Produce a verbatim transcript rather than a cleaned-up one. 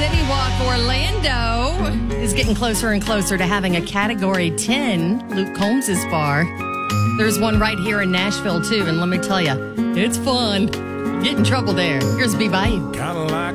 City Walk Orlando is getting closer and closer to having a Category ten Luke Combs' bar. There's one right here in Nashville, too, and let me tell you, it's fun. Get in trouble there. Here's B Bayou. Kinda like